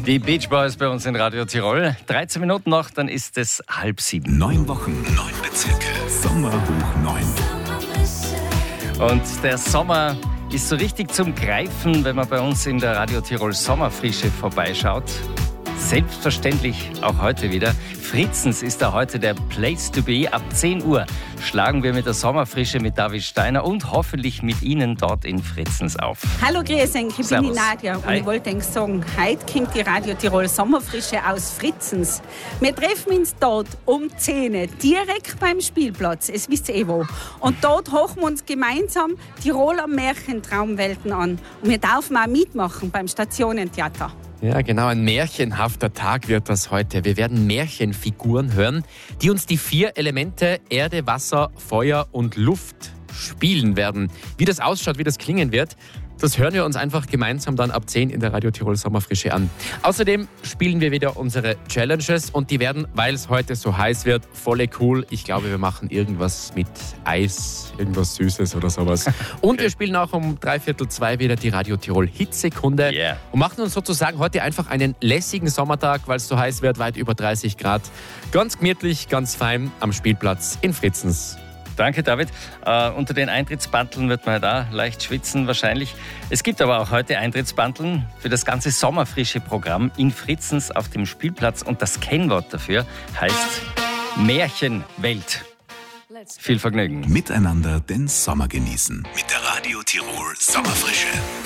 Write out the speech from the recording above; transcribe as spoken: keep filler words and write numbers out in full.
Die Beach Boys bei uns in Radio Tirol. dreizehn Minuten noch, dann ist es halb sieben. Neun Wochen, neun Bezirke. Sommer hoch neun. Und der Sommer ist so richtig zum Greifen, wenn man bei uns in der Radio Tirol Sommerfrische vorbeischaut. Selbstverständlich auch heute wieder. Fritzens ist da heute der Place to be. Ab zehn Uhr schlagen wir mit der Sommerfrische mit David Steiner und hoffentlich mit Ihnen dort in Fritzens auf. Hallo, grüß euch, ich bin die Nadja und Hi. ich wollte euch sagen, heute kommt die Radio Tirol Sommerfrische aus Fritzens. Wir treffen uns dort um zehn Uhr, direkt beim Spielplatz, es wisst ihr eh wo. Und dort hochen wir uns gemeinsam Tiroler Märchentraumwelten an. Und wir dürfen auch mitmachen beim Stationentheater. Ja, genau, ein märchenhafter Tag wird das heute. Wir werden Märchenfiguren hören, die uns die vier Elemente Erde, Wasser, Feuer und Luft spielen werden. Wie das ausschaut, wie das klingen wird, das hören wir uns einfach gemeinsam dann ab zehn in der Radio Tirol Sommerfrische an. Außerdem spielen wir wieder unsere Challenges und die werden, weil es heute so heiß wird, voll cool. Ich glaube, wir machen irgendwas mit Eis, irgendwas Süßes oder sowas. Und wir spielen auch um dreiviertel zwei wieder die Radio Tirol Hitsekunde Yeah. und machen uns sozusagen heute einfach einen lässigen Sommertag, weil es so heiß wird, weit über dreißig Grad. Ganz gemütlich, ganz fein am Spielplatz in Fritzens. Danke, David. Äh, unter den Eintrittsbanteln wird man da leicht schwitzen wahrscheinlich. Es gibt aber auch heute Eintrittsbanteln für das ganze sommerfrische Programm in Fritzens auf dem Spielplatz. Und das Kennwort dafür heißt Märchenwelt. Viel Vergnügen. Miteinander den Sommer genießen. Mit der Radio Tirol Sommerfrische.